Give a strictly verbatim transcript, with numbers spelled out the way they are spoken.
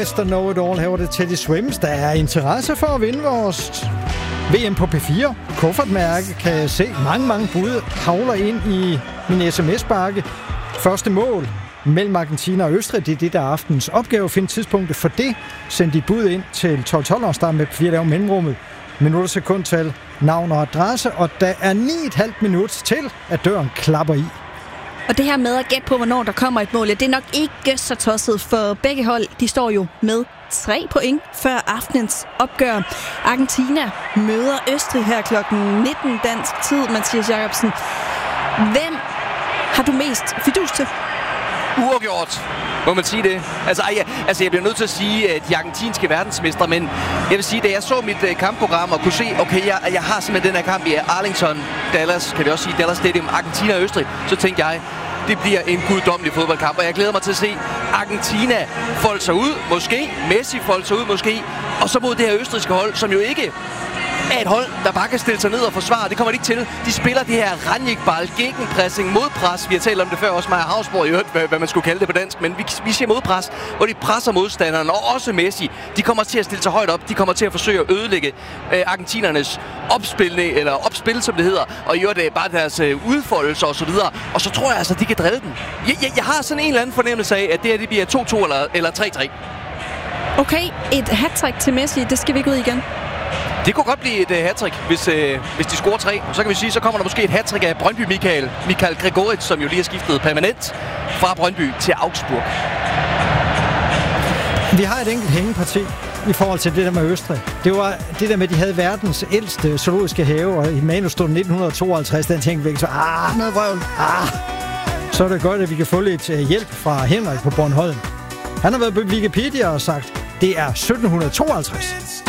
mister Know-it-all. Her var det Teddy Swims. Der er interesse for at vinde vores V M på P fire. Kuffertmærke kan jeg se. Mange, mange bud havler ind i min sms-bakke. Første mål mellem Argentina og Østrig. Det er det, der er aftens opgave at finde tidspunktet for det. Send dit bud ind til tolv tolv og start med P fire, der er mellemrummet. Minutter, sekundtal, navn og adresse. Og der er ni komma fem minut til, at døren klapper i. Og det her med at gætte på, hvornår der kommer et mål, det er nok ikke så tosset, for begge hold, de står jo med tre point før aftenens opgør. Argentina møder Østrig her klokken nitten dansk tid, Mathias Jacobsen. Hvem har du mest fidus til? Uafgjort, må man sige det. Altså, jeg, altså, jeg bliver nødt til at sige, at de argentinske verdensmestre, men jeg vil sige, da jeg så mit uh, kampprogram og kunne se, okay, jeg, jeg har simpelthen den her kamp i Arlington, Dallas, kan vi også sige, Dallas Stadium, Argentina og Østrig, så tænkte jeg, det bliver en guddommelig fodboldkamp, og jeg glæder mig til at se Argentina folde sig ud, måske, Messi folde sig ud, måske, og så mod det her østrigske hold, som jo ikke er et hold, der bare kan stille sig ned og forsvare. Det kommer de ikke til. De spiller det her Ranjikball, gegenpressing, modpres. Vi har talt om det før, også Maja Havsborg, i øvrigt, hvad, hvad man skulle kalde det på dansk. Men vi, vi siger modpres, hvor de presser modstanderen, og også Messi. De kommer til at stille sig højt op. De kommer til at forsøge at ødelægge øh, argentinernes opspilning, eller opspil, som det hedder. Og i øvrigt øh, bare deres øh, udfoldelser og så videre. Og så tror jeg altså, de kan drille den. Jeg, jeg, jeg har sådan en eller anden fornemmelse af, at det her det bliver to to eller, eller tre tre. Okay, et hattrick til Messi, det skal vi ikke ud igen. Det kunne godt blive et uh, hattrick, hvis, uh, hvis de scorer tre. Og så kan vi sige, så kommer der måske et hattrick af Brøndby Michael. Michael Gregoritsch, som jo lige har skiftet permanent fra Brøndby til Augsburg. Vi har et enkelt hængeparti i forhold til det der med Østrig. Det var det der med, at de havde verdens ældste zoologiske have, og i manus stod nitten tooghalvtreds, den tænkte vi så, ah, noget vrøvl, ah. Så er det godt, at vi kan få lidt uh, hjælp fra Henrik på Bornholm. Han har været på Wikipedia og sagt, det er sytten tooghalvtreds.